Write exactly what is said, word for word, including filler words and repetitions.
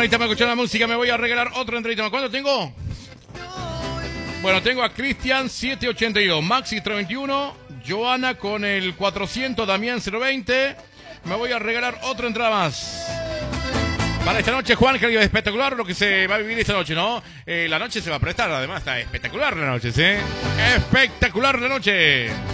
ahí estamos escuchando la música. Me voy a regalar otra entradita. ¿Cuánto tengo? Bueno, tengo a Cristian setecientos ochenta y dos, Maxi trescientos veintiuno, Joana con el cuatrocientos, Damián cero veinte. Me voy a regalar otra entrada más. Para esta noche, Juan, que es espectacular lo que se va a vivir esta noche, ¿no? Eh, la noche se va a prestar, además está espectacular la noche, ¿sí? Espectacular la noche.